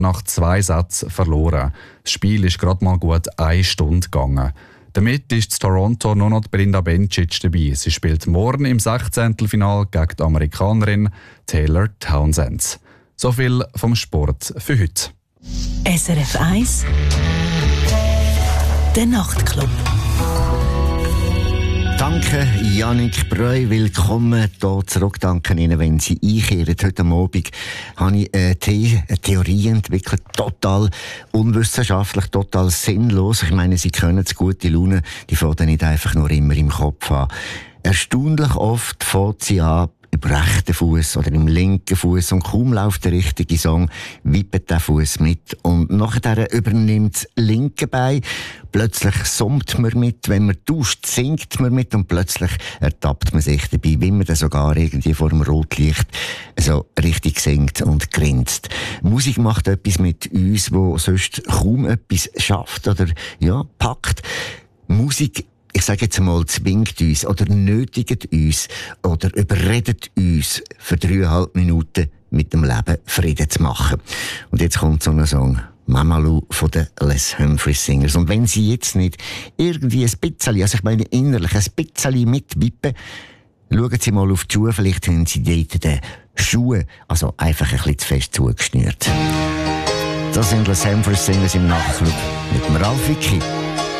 nach 2 Sätzen verloren. Das Spiel ist gerade mal gut 1 Stunde gegangen. Damit ist in Toronto nur noch Belinda Bencic dabei. Sie spielt morgen im 16. Finale gegen die Amerikanerin Taylor Townsend. So viel vom Sport für heute. SRF 1 Der Nachtclub. Danke, Jannik Breu. Willkommen hier zurück. Danke Ihnen, wenn Sie einkehren. Heute Abend habe ich eine Theorie entwickelt. Total unwissenschaftlich, total sinnlos. Ich meine, Sie können es, gute Laune, die fängt nicht einfach nur immer im Kopf an. Erstaunlich oft fängt sie an, im rechten Fuß oder im linken Fuß, und kaum läuft der richtige Song, wippt der Fuß mit und nachher übernimmt das linke Bein. Plötzlich summt man mit, wenn man duscht, singt man mit und plötzlich ertappt man sich dabei, wie man dann sogar irgendwie vor dem Rotlicht so richtig singt und grinst. Musik macht etwas mit uns, wo sonst kaum etwas schafft oder packt. Musik, ich sage jetzt einmal, zwingt uns oder nötigt uns oder überredet uns für 3,5 Minuten mit dem Leben Frieden zu machen. Und jetzt kommt so ein Song, Mamalu von den Les Humphreys Singers. Und wenn Sie jetzt nicht irgendwie ein bisschen, also ich meine innerlich ein bisschen mitwippen, schauen Sie mal auf die Schuhe, vielleicht haben Sie dort die Schuhe also einfach ein bisschen zu fest zugeschnürt. Das sind Les Humphreys Singers im Nachtclub mit dem Ralf Wicki.